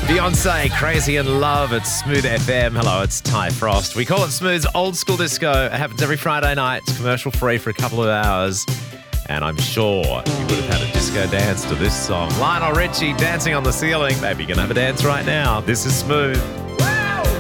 Beyonce, Crazy in Love at Smooth FM. Hello, it's Ty Frost. We call it Smooth's Old School Disco. It happens every Friday night. It's commercial free for a couple of hours. And I'm sure you would have had a disco dance to this song. Lionel Richie, Dancing on the Ceiling. Maybe you're going to have a dance right now. This is Smooth.